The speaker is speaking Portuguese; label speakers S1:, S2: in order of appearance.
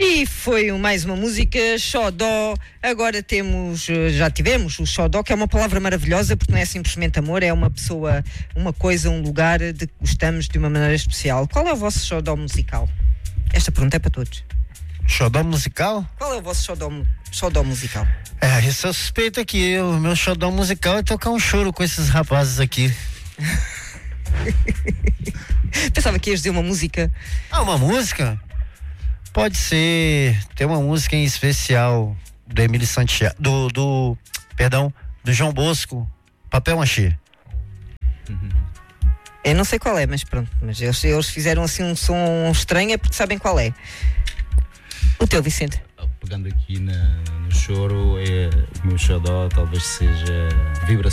S1: E foi mais uma música, Xodó. Agora já tivemos o Xodó, que é uma palavra maravilhosa, porque não é simplesmente amor, é uma pessoa, uma coisa, um lugar de que gostamos de uma maneira especial. Qual é o vosso Xodó musical? Esta pergunta é para todos.
S2: Xodó musical?
S1: Qual é o vosso xodó musical?
S2: Isso eu suspeito aqui. O meu xodó musical é tocar um choro com esses rapazes aqui.
S1: Pensava que ias dizer uma música.
S2: Uma música? Pode ser. Tem uma música em especial do Emílio Santiago, do João Bosco, Papel Machê.
S1: Eu não sei qual é, mas pronto. Mas eles fizeram assim um som estranho, é porque sabem qual é. O teu, Vicente?
S3: Pegando aqui no choro, o meu xodó talvez seja Vibrações.